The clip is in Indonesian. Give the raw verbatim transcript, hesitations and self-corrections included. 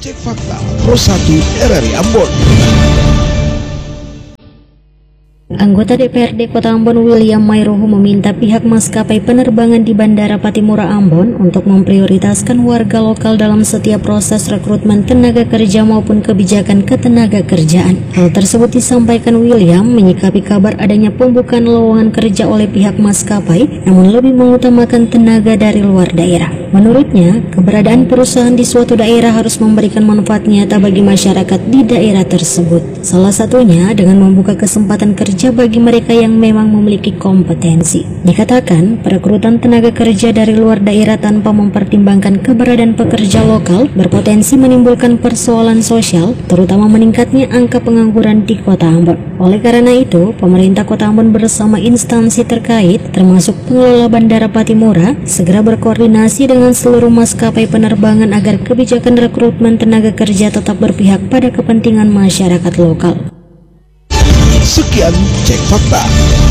Cek Fakta Pro satu R R I Ambon. Anggota D P R D Kota Ambon William Mairuhu meminta pihak maskapai penerbangan di Bandara Patimura Ambon untuk memprioritaskan warga lokal dalam setiap proses rekrutmen tenaga kerja maupun kebijakan ketenaga kerjaan. Hal tersebut disampaikan William menyikapi kabar adanya pembukaan lowongan kerja oleh pihak maskapai, namun lebih mengutamakan tenaga dari luar daerah. Menurutnya, keberadaan perusahaan di suatu daerah harus memberikan manfaat nyata bagi masyarakat di daerah tersebut. Salah satunya dengan membuka kesempatan kerja bagi mereka yang memang memiliki kompetensi. Dikatakan, perekrutan tenaga kerja dari luar daerah tanpa mempertimbangkan keberadaan pekerja lokal berpotensi menimbulkan persoalan sosial, terutama meningkatnya angka pengangguran di Kota Ambon. Oleh karena itu, pemerintah Kota Ambon bersama instansi terkait, termasuk pengelola Bandara Patimura, segera berkoordinasi dengan seluruh maskapai penerbangan agar kebijakan rekrutmen tenaga kerja tetap berpihak pada kepentingan masyarakat lokal. Sekian Cek Fakta.